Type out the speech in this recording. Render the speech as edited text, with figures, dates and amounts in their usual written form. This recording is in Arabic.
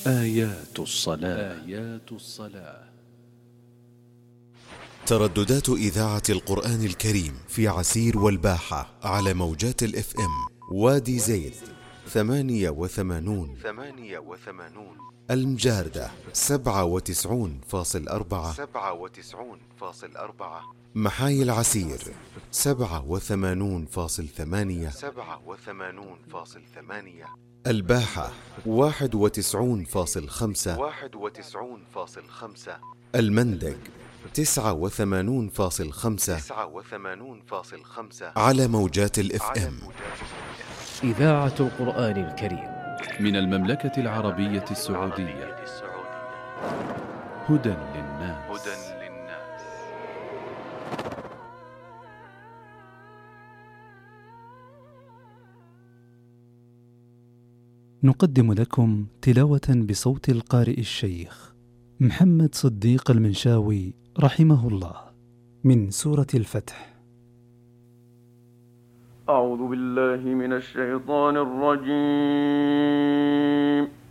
آيات الصلاة. ترددات إذاعة القرآن الكريم في عسير والباحة على موجات الإف إم وادي زيد 88، المجاردة 97.4، محاي العسير 87.8، الباحة 91.5، المندق 89.5 على موجات الإف إم. إذاعة القرآن الكريم من المملكة العربية السعودية. هدى للناس. نقدم لكم تلاوة بصوت القارئ الشيخ محمد صديق المنشاوي رحمه الله من سورة الفتح. أعوذ بالله من الشيطان الرجيم.